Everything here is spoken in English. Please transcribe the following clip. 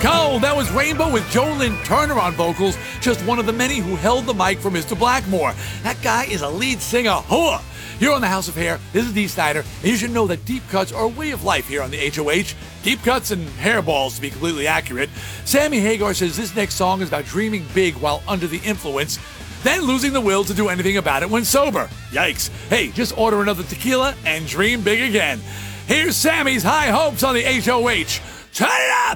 Cole, that was Rainbow with Jolyn Turner on vocals, just one of the many who held the mic for Mr. Blackmore. That guy is a lead singer. Hooah! Here on the House of Hair, this is Dee Snider, and you should know that deep cuts are a way of life here on the HOH. Deep cuts and hairballs, to be completely accurate. Sammy Hagar says this next song is about dreaming big while under the influence, then losing the will to do anything about it when sober. Yikes. Hey, just order another tequila and dream big again. Here's Sammy's High Hopes on the HOH. Turn it up!